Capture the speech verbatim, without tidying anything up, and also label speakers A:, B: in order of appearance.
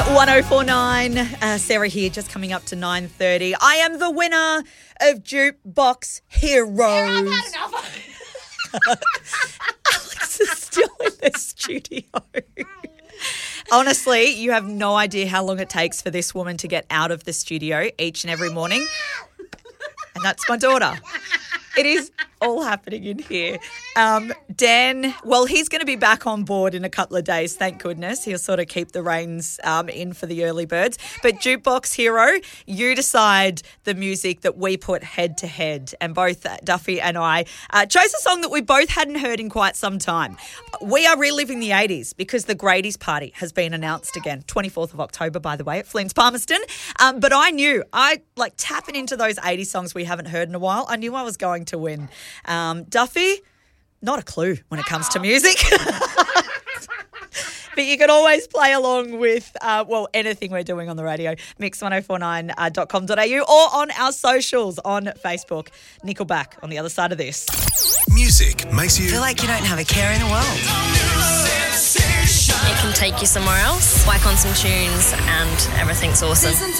A: one oh four point nine. Uh, Sarah here, just coming up to nine thirty. I am the winner of Jukebox Heroes.
B: Yeah, I've had enough.
A: Alex is still in the studio. Honestly, you have no idea how long it takes for this woman to get out of the studio each and every morning. And that's my daughter. It is all happening in here. Um, Dan, well, he's going to be back on board in a couple of days, thank goodness. He'll sort of keep the reins um, in for the early birds. But Jukebox Hero, you decide the music that we put head to head. And both Duffy and I uh, chose a song that we both hadn't heard in quite some time. We are reliving the eighties because the Grady's Party has been announced again. twenty-fourth of October, by the way, at Flins Palmerston. Um, but I knew, I like tapping into those eighties songs we haven't heard in a while. I knew I was going to win. Um, Duffy, not a clue when it comes to music. But you can always play along with, uh, well, anything we're doing on the radio, mix ten forty-nine dot com dot a u or on our socials on Facebook. Nickelback on the other side of this.
C: Music makes you
D: feel like you don't have a care in the world.
E: It can take you somewhere else. Whack on some tunes and everything's awesome.